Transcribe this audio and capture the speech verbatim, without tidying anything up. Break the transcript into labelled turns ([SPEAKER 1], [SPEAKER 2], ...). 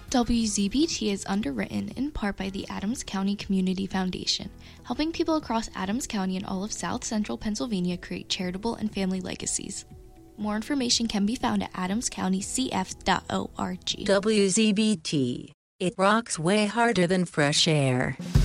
[SPEAKER 1] W Z B T is underwritten in part by the Adams County Community Foundation, helping people across Adams County and all of South Central Pennsylvania create charitable and family legacies. More information can be found at adams county c f dot org.
[SPEAKER 2] W Z B T. It rocks way harder than fresh air.